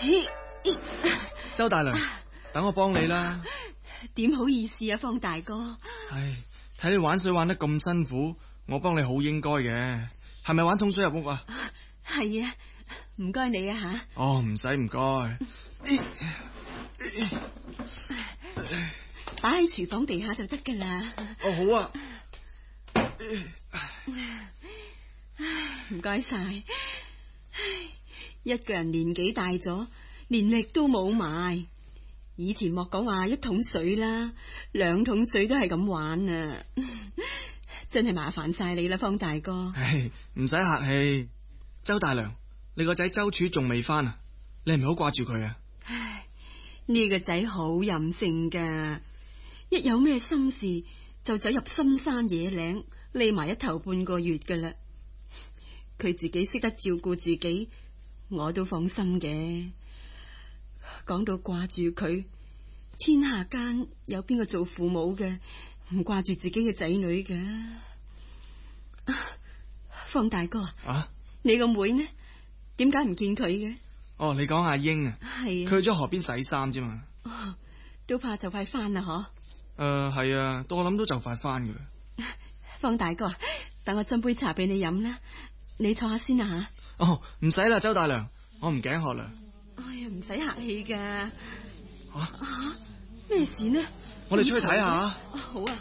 周大娘，等我幫你啦。 點好意思啊，方大哥。 唉，睇你玩水玩得咁辛苦，我幫你好應該嘅。係咪玩桶水入屋啊？ 係啊，唔該你啊吓。 哦，唔使唔該。 擺喺廚房地下就得噶啦。 哦，好啊。 唔該晒。一個人年紀大咗，連力都冇埋。以前莫講話1桶水啦，2桶水都係咁玩啊！真係麻煩晒你啦，方大哥。 唉，唔使客氣。周大娘，你個仔周柱仲未翻啊？你係咪好掛住佢啊？ 唉，呢個仔好任性噶，一有咩心事就走入深山野嶺匿埋1頭半個月噶啦。佢自己識得照顧自己，我都放心嘅。講到掛住佢，天下間有邊個做父母嘅唔掛住自己嘅仔女嘅？方大哥啊， 你個妹呢？點解唔見佢嘅？ 哦，你講阿英啊？ 係啊， 佢去咗河邊洗衫啫嘛。 哦，都怕就快翻啦嗬？ 係啊，到我諗到就快翻噶啦。 方大哥，等我斟杯茶俾你飲啦，你坐下先啦吓。 哦，唔使啦，周大娘，我唔頸渴啦。 哎呀，唔使客氣噶。 吓？ 咩事呢？ 我哋出去睇下。 好啊。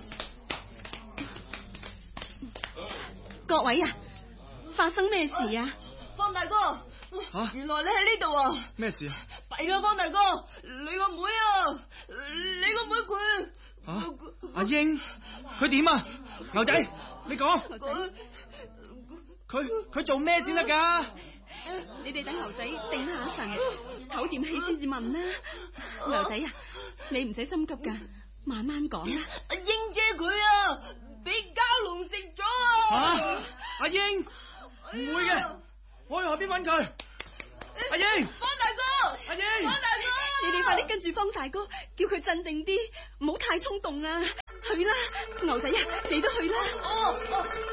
各位啊，發生咩事啊？ 方大哥，原來你喺呢度啊！ 咩事啊？ 弊啦，方大哥，你個妹啊，你個妹佢阿英，佢點啊？牛仔，你講。佢做咩先得噶？ 你哋等牛仔定下神，唞掂氣先至問啦。牛仔啊，你唔使心急噶，慢慢講啦。 阿英姐佢啊，俾蛟龍食咗啊！ 阿英，唔會嘅，我去河邊揾佢。阿英， 方大哥， 阿英， 方大哥， 你哋快啲跟住方大哥，叫佢鎮定啲，唔好太衝動啊！去啦，牛仔啊，你都去啦。 哦。